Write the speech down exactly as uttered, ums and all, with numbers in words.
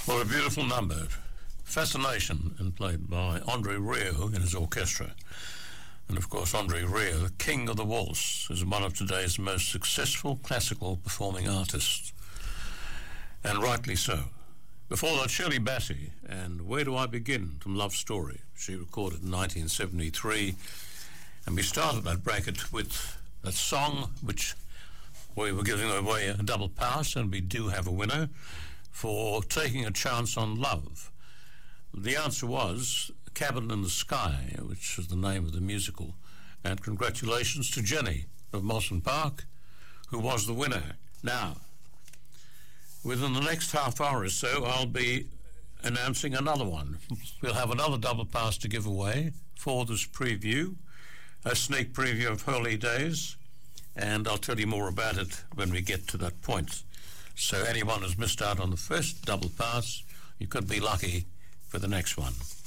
Well, a beautiful number, Fascination, and played by Andre Rieu and his orchestra. And of course, Andre Rieu, the king of the waltz, is one of today's most successful classical performing artists, and rightly so. Before that, Shirley Bassey, and Where Do I Begin, from Love Story. She recorded in nineteen seventy-three, and we started that bracket with that song which we were giving away a double pass, and we do have a winner for Taking a Chance on Love. The answer was Cabin in the Sky, which was the name of the musical. And congratulations to Jenny of Mosman Park, who was the winner. Now, within the next half hour or so, I'll be announcing another one. We'll have another double pass to give away for this preview, a sneak preview of Hurley Days, and I'll tell you more about it when we get to that point. So anyone who's missed out on the first double pass, you could be lucky for the next one.